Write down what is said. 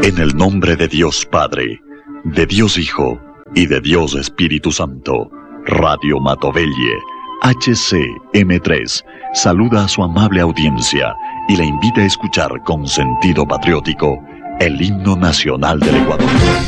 En el nombre de Dios Padre, de Dios Hijo y de Dios Espíritu Santo, Radio Matovelle, HCM3, saluda a su amable audiencia y la invita a escuchar con sentido patriótico el himno nacional del Ecuador.